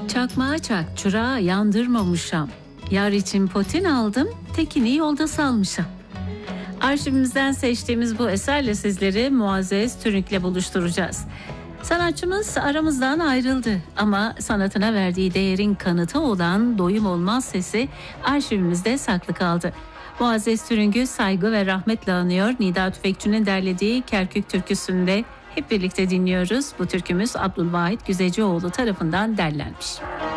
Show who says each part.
Speaker 1: Çakmağa çak, çırağı yandırmamışam. Yar için potin aldım, tekini yolda salmışam. Arşivimizden seçtiğimiz bu eserle sizleri Muazzez Türünk'le buluşturacağız. Sanatçımız aramızdan ayrıldı ama sanatına verdiği değerin kanıtı olan doyum olmaz sesi arşivimizde saklı kaldı. Muazzez Türünk'ü saygı ve rahmetle anıyor. Nida Tüfekçi'nin derlediği Kerkük türküsünde hep birlikte dinliyoruz. Bu türkümüz Abdülvahit Güzecioğlu tarafından derlenmiş.